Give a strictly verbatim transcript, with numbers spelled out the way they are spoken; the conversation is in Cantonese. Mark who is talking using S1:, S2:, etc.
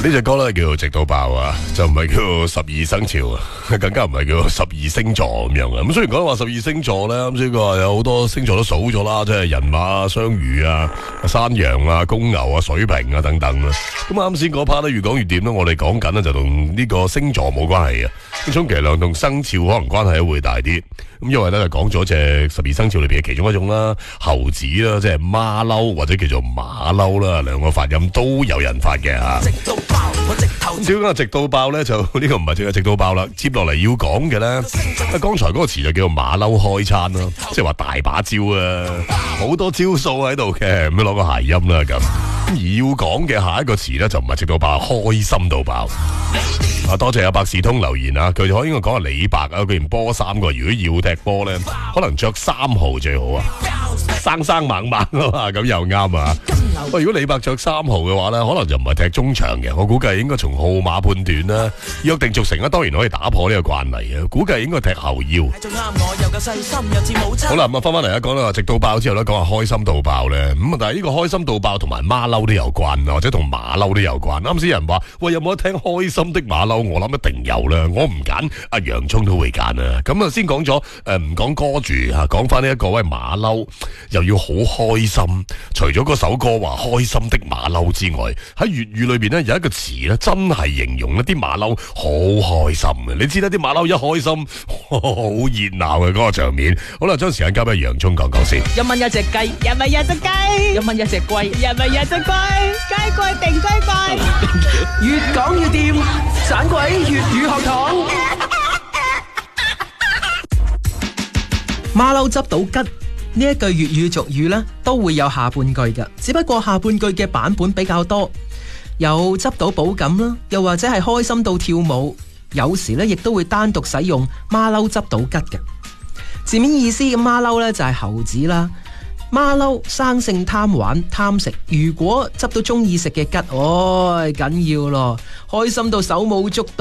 S1: 呢隻歌咧叫做直到爆啊，就唔係叫做十二生肖啊，更加唔係叫做十二星座咁樣啊。咁雖然講話十二星座咧，咁先個有好多星座都數咗啦，即係人馬、雙魚啊、山羊啊、公牛啊、水瓶啊等等啦。咁啱先嗰 part 咧越講越掂啦，我哋講緊咧就同呢個星座冇關係啊，充其量同生肖可能關係會大啲。咁因為咧講咗隻十二生肖裏邊嘅其中一種啦，猴子啦，即係馬騮或者叫做馬騮啦，兩個發音都有人發嘅吓。咁點解直到爆咧？就呢個唔係淨係直到爆啦。接落嚟要講嘅咧，啊剛才嗰個詞就叫做馬騮開餐啦，即係話大把招啊，好多招數喺度嘅，咁樣攞個諧音啦咁。而要講嘅下一個詞咧就唔係直到爆，開心到爆。啊，多謝阿百事通留言啊，佢可以應該講係李白啊，佢件波衫個，如果要踢波咧，可能着三號最好啊，生生猛猛啊嘛，咁又啱啊。喂，如果李白着三號嘅話咧，可能就唔係踢中場嘅，我估計應該從號碼判斷啦。約定俗成啦，當然可以打破呢個慣例啊，估計應該踢後腰。好啦，咁啊翻翻嚟一講啦，直到爆之後咧，講下開心到爆咧，咁啊但係呢個開心到爆同埋馬騮都有關，或者同馬騮都有關。啱先有人話喂，有冇得聽開心的馬騮？我諗一定有啦，我唔揀，阿洋葱都會揀啊。咁啊，先講咗誒，唔講歌住吓，講翻呢一個喂馬騮又要好開心。除咗嗰首歌話開心的馬騮之外，喺粵語裏邊咧有一個詞咧，真係形容一啲馬騮好開心嘅。你知啦，啲馬騮一開心，好熱鬧嘅嗰個場面。好啦，將時間交俾洋葱講講先。
S2: 一蚊一隻雞，一蚊一隻雞，一蚊一隻龜，一蚊一隻龜，雞貴定雞貴，越講越掂，盞鬼粵語學堂。馬騮執到吉呢一句粵語俗語呢，都會有下半句嘅，只不過下半句嘅版本比較多，有執到寶感啦，又或者係開心到跳舞，有時呢亦都會單獨使用馬騮執到吉嘅字面意思。嘅馬騮呢就係猴子啦，馬騮生性貪玩貪食，如果執到中意食嘅吉，哦緊要咯，開心到手舞足蹈。